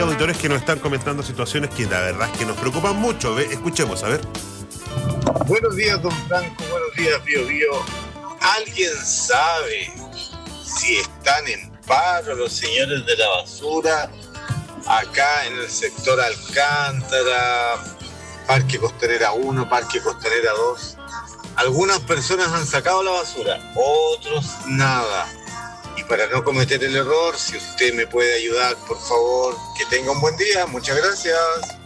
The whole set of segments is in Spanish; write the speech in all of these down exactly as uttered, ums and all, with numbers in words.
auditores que nos están comentando situaciones que la verdad es que nos preocupan mucho. ¿Ve? Escuchemos, a ver. Buenos días, don Franco. Buenos días, Bío Bío. ¿Alguien sabe si están en paro los señores de la basura acá en el sector Alcántara, Parque Costanera uno, Parque Costanera dos? Algunas personas han sacado la basura, otros nada. Y para no cometer el error, si usted me puede ayudar, por favor, que tenga un buen día. Muchas gracias.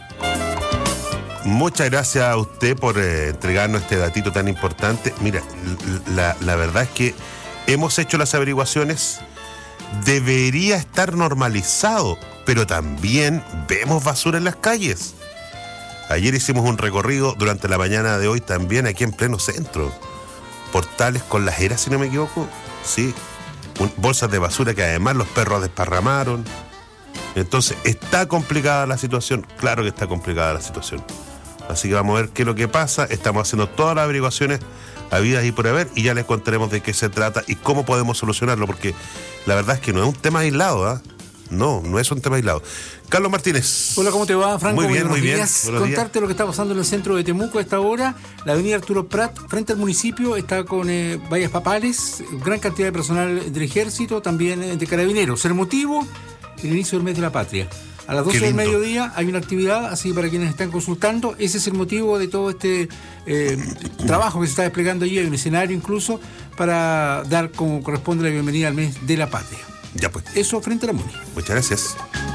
Muchas gracias a usted por eh, entregarnos este datito tan importante. Mira, la, la verdad es que hemos hecho las averiguaciones. Debería estar normalizado, pero también vemos basura en las calles. Ayer hicimos un recorrido durante la mañana de hoy también aquí en pleno centro. Portales con las eras, si no me equivoco. Sí, un, bolsas de basura que además los perros desparramaron. Entonces, ¿está complicada la situación? Claro que está complicada la situación. Así que vamos a ver qué es lo que pasa. Estamos haciendo todas las averiguaciones habidas y por haber y ya les contaremos de qué se trata y cómo podemos solucionarlo, porque la verdad es que no es un tema aislado, ¿eh? No, no es un tema aislado. Carlos Martínez. Hola, ¿cómo te va, Franco? Muy bien, muy bien. Contarte días. Lo que está pasando en el centro de Temuco a esta hora. La avenida Arturo Prat, frente al municipio, está con eh, vallas papales, gran cantidad de personal del ejército, también eh, de carabineros. El motivo, el inicio del mes de la patria. A las doce del mediodía hay una actividad, así para quienes están consultando. Ese es el motivo de todo este eh, trabajo que se está desplegando allí. Hay un escenario incluso para dar como corresponde la bienvenida al mes de la patria. Ya pues. Eso frente a la MUNI. Muchas gracias.